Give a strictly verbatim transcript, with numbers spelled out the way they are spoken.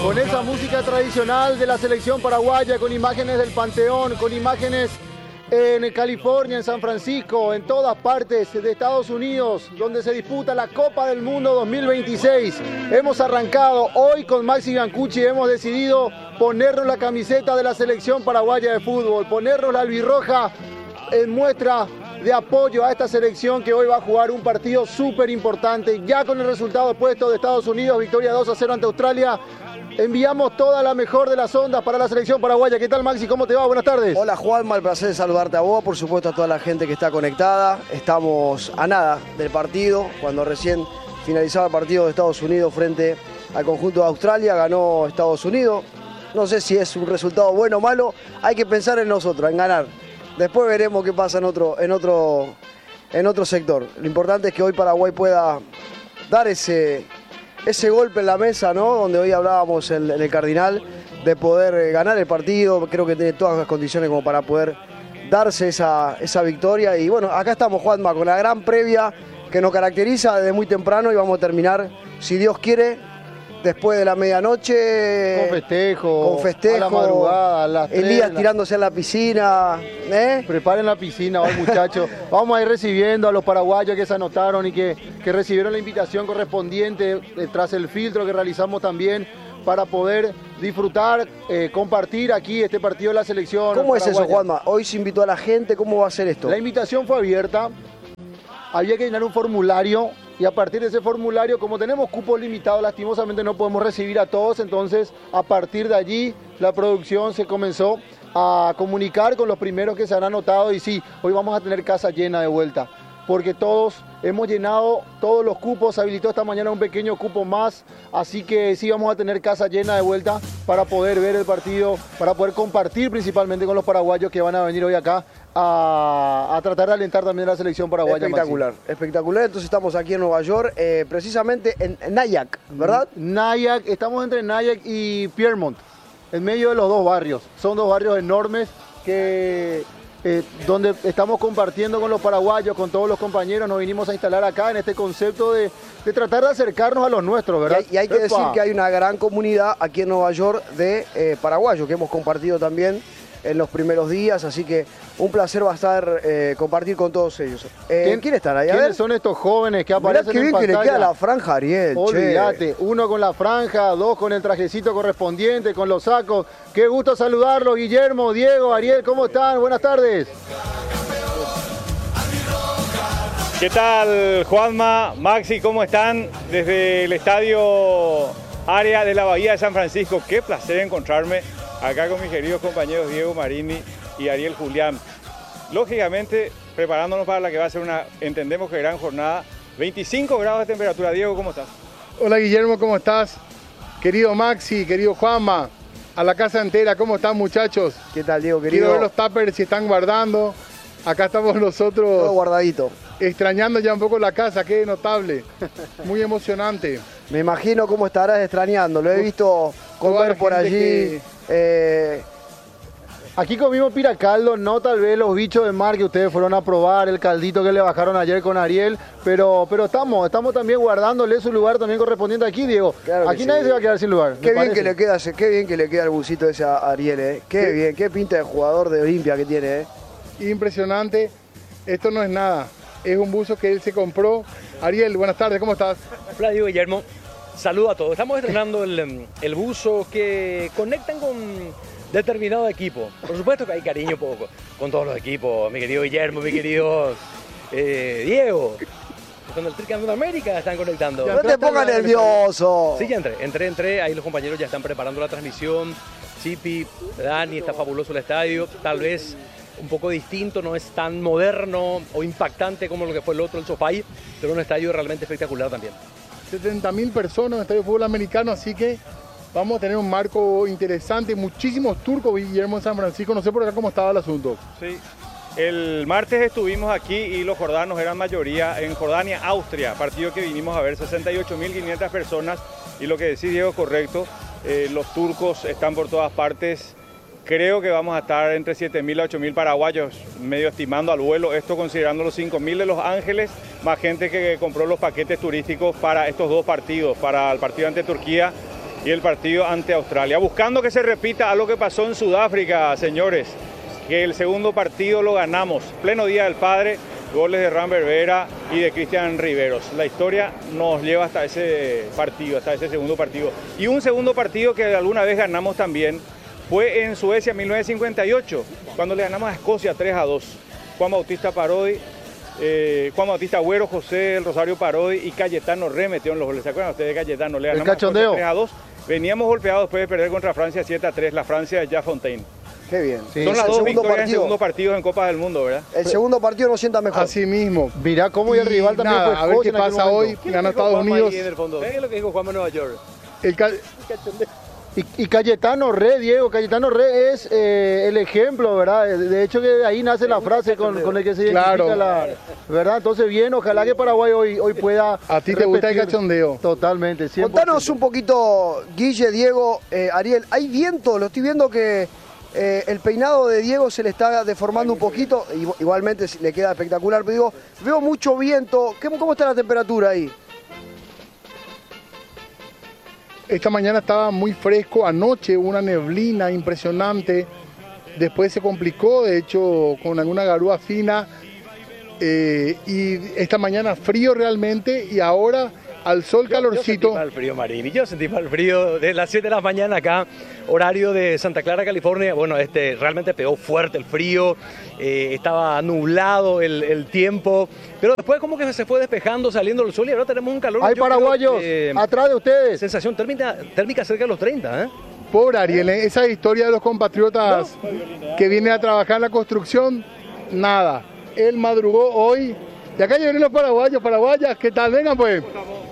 con esa música tradicional de la selección paraguaya, con imágenes del Panteón, con imágenes en California, en San Francisco, en todas partes de Estados Unidos, donde se disputa la Copa del Mundo dos mil veintiséis. Hemos arrancado hoy con Maxi Biancucci, hemos decidido ponernos la camiseta de la selección paraguaya de fútbol, ponernos la albirroja en muestra de apoyo a esta selección que hoy va a jugar un partido súper importante. Ya con el resultado puesto de Estados Unidos, victoria dos a cero ante Australia, enviamos toda la mejor de las ondas para la selección paraguaya. ¿Qué tal, Maxi? ¿Cómo te va? Buenas tardes. Hola, Juanma, el placer de saludarte a vos, por supuesto a toda la gente que está conectada. Estamos a nada del partido, cuando recién finalizaba el partido de Estados Unidos frente al conjunto de Australia, ganó Estados Unidos. No sé si es un resultado bueno o malo, hay que pensar en nosotros, en ganar. Después veremos qué pasa en otro, en otro, en otro sector. Lo importante es que hoy Paraguay pueda dar ese, ese golpe en la mesa, ¿no? Donde hoy hablábamos en, en el Cardinal, de poder ganar el partido. Creo que tiene todas las condiciones como para poder darse esa, esa victoria. Y bueno, acá estamos, Juanma, con la gran previa que nos caracteriza desde muy temprano y vamos a terminar, si Dios quiere, después de la medianoche, con festejo, con festejo, a la madrugada, a las tres, Elías la... tirándose en la piscina. ¿eh? Preparen la piscina hoy, muchachos. Vamos a ir recibiendo a los paraguayos que se anotaron y que, que recibieron la invitación correspondiente eh, tras el filtro que realizamos también para poder disfrutar, eh, compartir aquí este partido de la selección. ¿Cómo es paraguaya. eso, Juanma? Hoy se invitó a la gente, ¿cómo va a ser esto? La invitación fue abierta, había que llenar un formulario. Y a partir de ese formulario, como tenemos cupos limitados, lastimosamente no podemos recibir a todos, entonces a partir de allí la producción se comenzó a comunicar con los primeros que se han anotado y sí, hoy vamos a tener casa llena de vuelta, porque todos hemos llenado todos los cupos, se habilitó esta mañana un pequeño cupo más, así que sí vamos a tener casa llena de vuelta para poder ver el partido, para poder compartir principalmente con los paraguayos que van a venir hoy acá a, a tratar de alentar también a la selección paraguaya. Espectacular, Maxi. Espectacular. Entonces estamos aquí en Nueva York, eh, precisamente en, en Nyack, ¿verdad? Nyack, estamos entre Nyack y Piermont, en medio de los dos barrios. Son dos barrios enormes que... Eh, donde estamos compartiendo con los paraguayos, con todos los compañeros, nos vinimos a instalar acá en este concepto de, de tratar de acercarnos a los nuestros, ¿verdad? Y hay, y hay que decir que hay una gran comunidad aquí en Nueva York de eh, paraguayos que hemos compartido también en los primeros días, así que un placer va a estar eh, compartir con todos ellos. Eh, ¿Quién, ¿Quién están ahí? ¿Quiénes son estos jóvenes que aparecen qué en bien pantalla? Que le queda la franja, Ariel. Olvídate, che. Uno con la franja, dos con el trajecito correspondiente, con los sacos. Qué gusto saludarlos, Guillermo, Diego, Ariel, ¿cómo están? Buenas tardes. ¿Qué tal, Juanma, Maxi, cómo están? Desde el estadio área de la Bahía de San Francisco. Qué placer encontrarme acá con mis queridos compañeros Diego Marini y Ariel Julián. Lógicamente, preparándonos para la que va a ser una, entendemos que gran jornada. veinticinco grados de temperatura. Diego, ¿cómo estás? Hola, Guillermo, ¿cómo estás? Querido Maxi, querido Juanma, a la casa entera, ¿cómo están, muchachos? ¿Qué tal, Diego, querido? Quiero ver los tuppers si están guardando. Acá estamos nosotros. Todo guardadito. Extrañando ya un poco la casa, qué notable. Muy emocionante. Me imagino cómo estarás extrañando. Lo he visto comer por allí. Que... Eh... Aquí comimos piracaldo, no tal vez los bichos de mar que ustedes fueron a probar, el caldito que le bajaron ayer con Ariel, pero, pero estamos, estamos también guardándole su lugar también correspondiente aquí, Diego. Claro aquí nadie sí. se va a quedar sin lugar. Qué bien, que le queda, qué bien que le queda el busito ese a Ariel, eh. Qué sí. bien, qué pinta de jugador de Olimpia que tiene, eh. Impresionante. Esto no es nada, es un buzo que él se compró. Ariel, buenas tardes, ¿cómo estás? Hola, Diego, Guillermo. Saludos a todos. Estamos estrenando el, el buzo que conectan con determinado equipo. Por supuesto que hay cariño poco con todos los equipos. Mi querido Guillermo, mi querido eh, Diego. Con el Tricampeón de América están conectando. No te pongas nervioso. Sí, ya entré, entré, entré. Ahí los compañeros ya están preparando la transmisión. Chipi, Dani, está fabuloso el estadio. Tal vez un poco distinto, no es tan moderno o impactante como lo que fue el otro, el SoFi, pero un estadio realmente espectacular también. setenta mil personas en el estadio de fútbol americano, así que vamos a tener un marco interesante, muchísimos turcos, Guillermo, en San Francisco, no sé por acá cómo estaba el asunto. Sí, el martes estuvimos aquí y los jordanos eran mayoría en Jordania, Austria, partido que vinimos a ver, sesenta y ocho mil quinientas personas, y lo que decís, Diego, es correcto, eh, los turcos están por todas partes. Creo que vamos a estar entre siete mil a ocho mil paraguayos, medio estimando al vuelo, esto considerando los cinco mil de Los Ángeles, más gente que compró los paquetes turísticos para estos dos partidos, para el partido ante Turquía y el partido ante Australia. Buscando que se repita algo que pasó en Sudáfrica, señores, que el segundo partido lo ganamos, pleno Día del Padre, goles de Rambert Vera y de Cristian Riveros. La historia nos lleva hasta ese partido, hasta ese segundo partido. Y un segundo partido que alguna vez ganamos también fue en Suecia en mil novecientos cincuenta y ocho, cuando le ganamos a Escocia tres a dos. Juan Bautista Parodi, eh, Juan Bautista Agüero, José El Rosario Parodi y Cayetano Re metieron los goles. ¿Se acuerdan ustedes de Cayetano? Le ganamos a Escocia tres a dos. Veníamos golpeados después de perder contra Francia siete a tres, la Francia de Jean Fontaine. Qué bien. Sí. Son las dos victorias en segundos partidos en Copas del Mundo, ¿verdad? El segundo partido nos sienta mejor. Así mismo. Mirá cómo y el rival también nada, fue a ver qué pasa hoy. Gana Estados Unidos. ¿Qué es lo que dijo Juanma en Nueva York? El ca... Y, y Cayetano Re, Diego, Cayetano Re es eh, el ejemplo, ¿verdad? De hecho que de ahí nace la frase con, con el que se identifica claro. la... ¿Verdad? Entonces bien, ojalá que Paraguay hoy, hoy pueda... A ti te gusta el cachondeo. Totalmente, cien por ciento. Contanos un poquito, Guille, Diego, eh, Ariel, ¿hay viento? Lo estoy viendo que eh, el peinado de Diego se le está deformando un poquito, igualmente le queda espectacular, pero digo, veo mucho viento. ¿Cómo está la temperatura ahí? Esta mañana estaba muy fresco, anoche una neblina impresionante, después se complicó, de hecho con alguna garúa fina, eh, y esta mañana frío realmente, y ahora al sol calorcito. Yo sentí mal frío, Marín, y yo sentí mal frío de las siete de la mañana acá, horario de Santa Clara, California. Bueno, este realmente pegó fuerte el frío, eh, estaba nublado el, el tiempo, pero después como que se fue despejando, saliendo el sol y ahora tenemos un calor. Hay paraguayos que, eh, atrás de ustedes. Sensación térmica, térmica cerca de los treinta, ¿eh? Pobre Ariel, esa historia de los compatriotas no. que vienen a trabajar en la construcción, nada. Él madrugó hoy. Y acá vienen los paraguayos, paraguayas, ¿qué tal? Vengan pues.